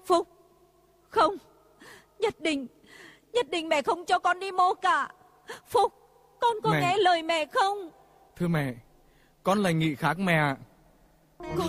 Phúc, không, nhất định mẹ không cho con đi mô cả. Phúc, con có Mẹ. nghe lời mẹ không? Thưa mẹ, con lại nghĩ khác mẹ ạ.